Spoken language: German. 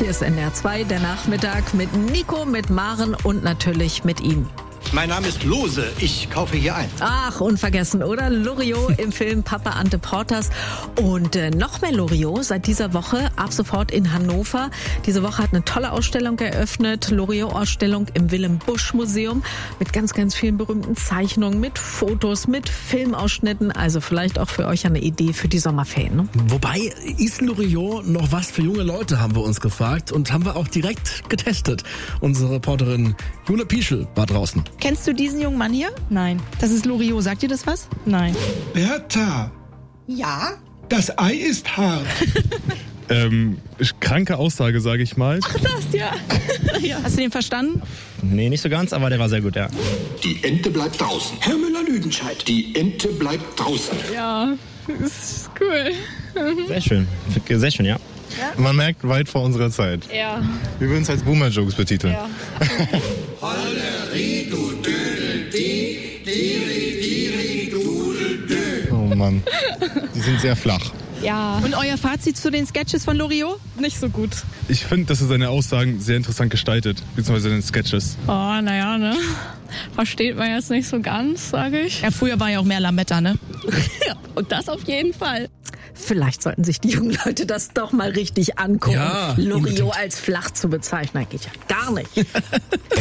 Hier ist NDR 2, der Nachmittag mit Nico, mit Maren und natürlich mit ihm. Mein Name ist Lose, ich kaufe hier ein. Ach, unvergessen, oder? Loriot im Film Papa Ante Porters. Und noch mehr Loriot seit dieser Woche, ab sofort in Hannover. Diese Woche hat eine tolle Ausstellung eröffnet, Loriot-Ausstellung im Willem-Busch-Museum mit ganz, ganz vielen berühmten Zeichnungen, mit Fotos, mit Filmausschnitten. Also vielleicht auch für euch eine Idee für die Sommerferien. Ne? Wobei, ist Loriot noch was für junge Leute, haben wir uns gefragt und haben wir auch direkt getestet. Unsere Reporterin Jule Pieschel war draußen. Kennst du diesen jungen Mann hier? Nein. Das ist Loriot. Sagt dir das was? Nein. Bertha, Ja. das Ei ist hart. Kranke Aussage, sage ich mal. Ach, das, ja. Ja. Hast du den verstanden? Nee, nicht so ganz, aber der war sehr gut, ja. Die Ente bleibt draußen. Herr Müller-Lüdenscheid. Die Ente bleibt draußen. Ja, ist cool. Sehr schön. Sehr schön, ja. Man merkt weit vor unserer Zeit. Ja. Wir würden es als Boomer-Jokes betiteln. Ja. Oh Mann, die sind sehr flach. Ja. Und euer Fazit zu den Sketches von Loriot? Nicht so gut. Ich finde, dass er seine Aussagen sehr interessant gestaltet, beziehungsweise seine Sketches. Oh, naja, ne? Versteht man jetzt nicht so ganz, sage ich. Ja, früher war ja auch mehr Lametta, ne? Ja, und das auf jeden Fall. Vielleicht sollten sich die jungen Leute das doch mal richtig angucken. Ja, Loriot als flach zu bezeichnen, geht ja gar nicht.